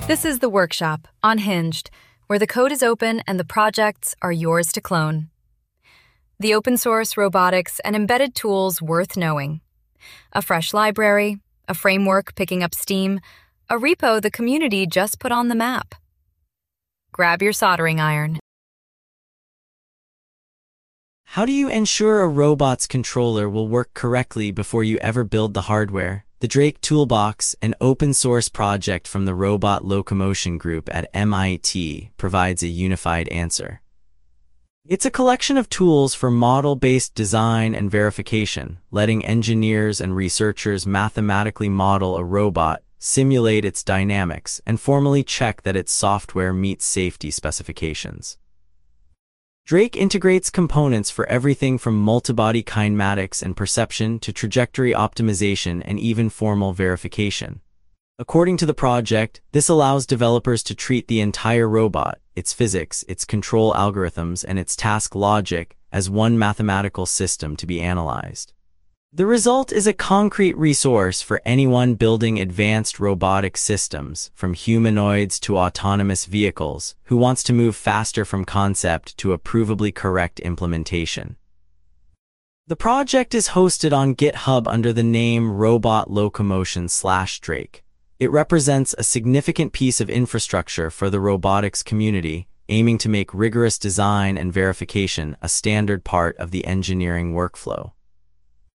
This is the workshop, Unhinged, where the code is open and the projects are yours to clone. The open source robotics and embedded tools worth knowing. A fresh library, a framework picking up steam, a repo the community just put on the map. Grab your soldering iron. How do you ensure a robot's controller will work correctly before you ever build the hardware? The Drake Toolbox, an open-source project from the Robot Locomotion Group at MIT, provides a unified answer. It's a collection of tools for model-based design and verification, letting engineers and researchers mathematically model a robot, simulate its dynamics, and formally check that its software meets safety specifications. Drake integrates components for everything from multibody kinematics and perception to trajectory optimization and even formal verification. According to the project, this allows developers to treat the entire robot, its physics, its control algorithms, and its task logic as one mathematical system to be analyzed. The result is a concrete resource for anyone building advanced robotic systems, from humanoids to autonomous vehicles, who wants to move faster from concept to a provably correct implementation. The project is hosted on GitHub under the name Robot Locomotion/Drake. It represents a significant piece of infrastructure for the robotics community, aiming to make rigorous design and verification a standard part of the engineering workflow.